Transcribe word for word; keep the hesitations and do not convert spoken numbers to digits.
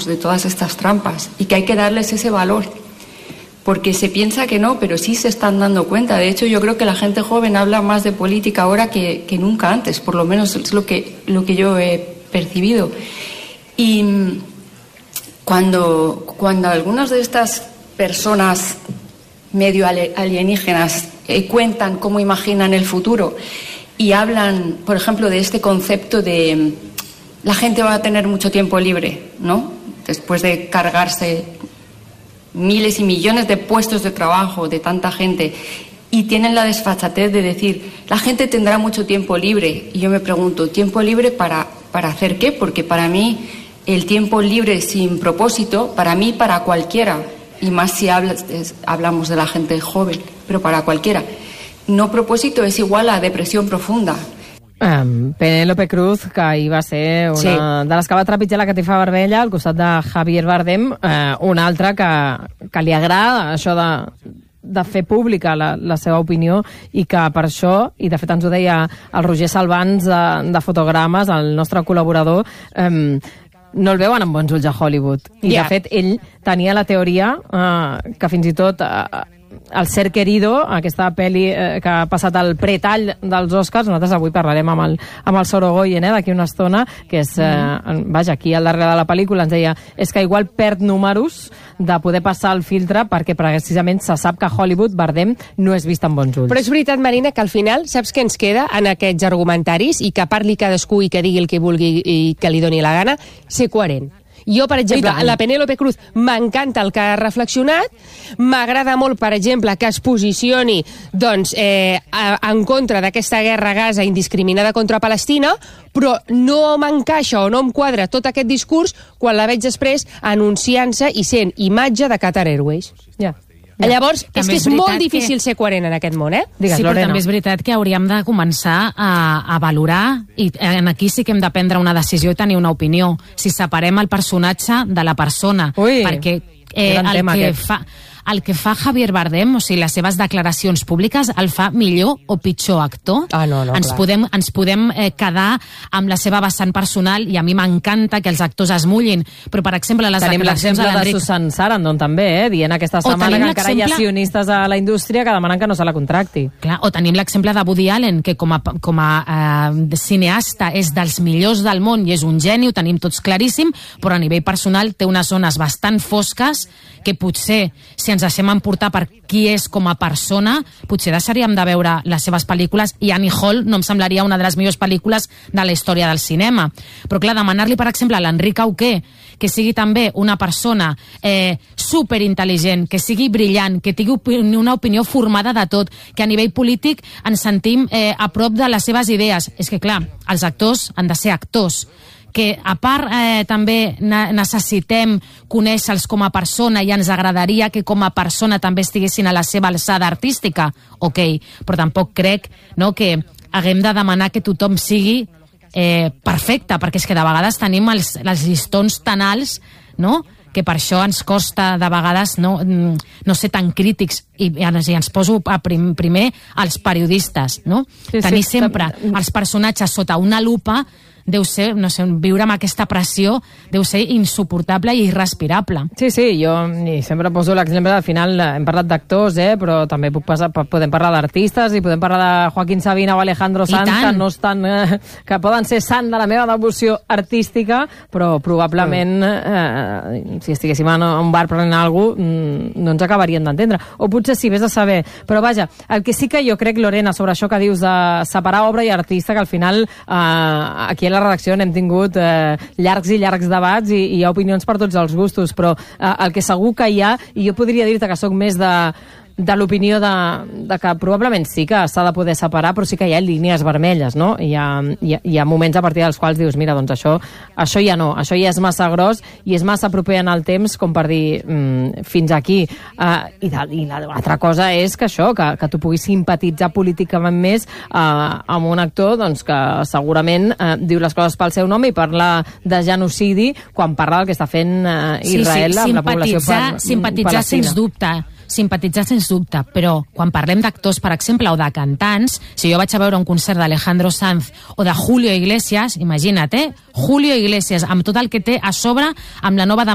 hablamos de todas estas trampas y que hay que darles ese valor, porque se piensa que no, pero sí se están dando cuenta. De hecho, yo creo que la gente joven habla más de política ahora que, que nunca antes, por lo menos es lo que, lo que yo he percibido. Y cuando, cuando algunas de estas personas medio alienígenas eh, cuentan cómo imaginan el futuro y hablan, por ejemplo, de este concepto de la gente va a tener mucho tiempo libre, ¿no? Después de cargarse miles y millones de puestos de trabajo de tanta gente, y tienen la desfachatez de decir la gente tendrá mucho tiempo libre. Y yo me pregunto, ¿tiempo libre para, para hacer qué? Porque para mí el tiempo libre sin propósito, para mí, para cualquiera, y más si hablas, es, hablamos de la gente joven, pero para cualquiera, no propósito es igual a depresión profunda. Um, Penélope Cruz, que ahir va ser una sí. de les que va trepitjar la catifa vermella al costat de Javier Bardem, uh, una altra que, que li agrada això de, de fer pública la, la seva opinió, i que per això, i de fet ens ho deia el Roger Salvans de, de Fotogrames, el nostre col·laborador, um, no el veuen amb bons ulls a Hollywood. I yeah. de fet ell tenia la teoria uh, que fins i tot uh, el Ser Querido, aquesta pel·li eh, que ha passat el pretall dels Oscars, nosaltres avui parlarem amb el, amb el Sorogoyen eh, d'aquí una estona, que és, eh, vaja, aquí al darrere de la pel·lícula ens deia, és que igual perd números de poder passar el filtre perquè precisament se sap que a Hollywood Bardem no és vist amb bons ulls. Però és veritat, Marina, que al final saps què ens queda en aquests argumentaris, i que parli cadascú i que digui el que vulgui i que li doni la gana, ser coherent. Jo, per exemple, la Penélope Cruz m'encanta el que ha reflexionat, m'agrada molt, per exemple, que es posicioni doncs, eh, en contra d'aquesta guerra a Gaza indiscriminada contra Palestina, però no m'encaixa o no em quadra tot aquest discurs quan la veig després anunciant-se i sent imatge de Qatar Airways. Ja. Ja. Llavors, també és que és, és molt difícil que... ser coherent en aquest món, eh? Digues, sí, però Lorena. També és veritat que hauríem de començar a, a valorar, i en aquí sí que hem de prendre una decisió i tenir una opinió. Si separem el personatge de la persona. Ui, perquè eh, el, que aquest. fa, el que fa Javier Bardem, o sigui, les seves declaracions públiques, el fa millor o pitjor actor. Ah, no, no, ens, podem, ens podem eh, quedar amb la seva vessant personal, i a mi m'encanta que els actors es mullin, però, per exemple, les tenim declaracions de l'Enric... Tenim l'exemple de Susan Sarandon, també, eh? dient aquesta setmana que encara hi ha sionistes a la indústria que demanen que no se la contracti. Clar, o tenim l'exemple de Woody Allen, que com a, com a eh, cineasta és dels millors del món i és un geni, ho tenim tots claríssim, però a nivell personal té unes zones bastant fosques que potser, si ens deixem emportar per qui és com a persona, potser deixaríem de veure les seves pel·lícules, i Annie Hall no em semblaria una de les millors pel·lícules de la història del cinema. Però clar, demanar-li, per exemple, a l'Enric Auqué, que sigui també una persona eh, superintel·ligent, que sigui brillant, que tingui una opinió formada de tot, que a nivell polític ens sentim eh, a prop de les seves idees. És que clar, els actors han de ser actors, que a part eh, també necessitem conèixer-los com a persona, i ens agradaria que com a persona també estiguessin a la seva alçada artística, ok, però tampoc crec, no, que haguem de demanar que tothom sigui eh, perfecte, perquè és que de vegades tenim els, els llistons tan alts, no?, que per això ens costa de vegades no, no ser tan crítics, i, i ens poso a prim, primer als periodistes, no? Sí, tenir sí, sempre els personatges sota una lupa deu ser, no sé, viure amb aquesta pressió deu ser insuportable i irrespirable. Sí, sí, jo i sempre poso l'exemple, al final hem parlat d'actors, eh, però també puc passar, podem parlar d'artistes, i podem parlar de Joaquín Sabina o Alejandro Sanz, que no estan, eh, que poden ser sant de la meva devoció artística, però probablement eh, si estiguéssim en un bar prenent alguna cosa, no ens acabarien d'entendre. O potser sí, vés a saber. Però vaja, el que sí que jo crec, Lorena, sobre això que dius de separar obra i artista, que al final eh, aquí a la redacció n'hem tingut eh, llargs i llargs debats, i, i hi ha opinions per tots els gustos, però eh, el que segur que hi ha, i jo podria dir-te que sóc més de de l'opinió de, de que probablement sí que s'ha de poder separar, però sí que hi ha línies vermelles, no? Hi ha, hi ha, hi ha moments a partir dels quals dius, mira, doncs això, això ja no, això ja és massa gros i és massa proper en el temps com per dir mm, fins aquí. Uh, I de, i l'altra cosa és que això, que, que tu puguis simpatitzar políticament més uh, amb un actor doncs, que segurament uh, diu les coses pel seu nom i parla de genocidi quan parla del que està fent uh, Israel sí, sí, amb la població palestina. Simpatitzar sens dubte. simpatitzar sens dubte, però quan parlem d'actors, per exemple, o de cantants, si jo vaig a veure un concert d'Alejandro Sanz o de Julio Iglesias, imagina't, eh? Julio Iglesias, amb tot el que té a sobre, amb la nova